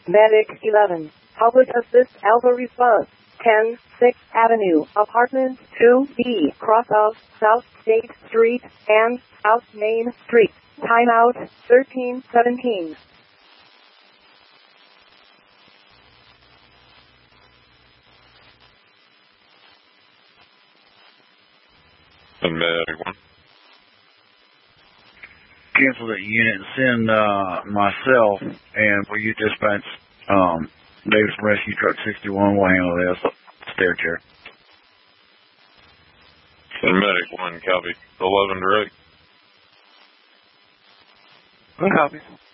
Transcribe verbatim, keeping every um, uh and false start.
Medic eleven. Public Assist Alpha Response. ten, sixth Avenue, Apartment two B, cross of South State Street and South Main Street. Timeout thirteen seventeen. And Medic one. Cancel that unit and send uh, myself, and will you dispatch um, Davis Rescue Truck sixty-one? We'll handle this. Stair chair. And Medic one, copy. eleven direct. One copy.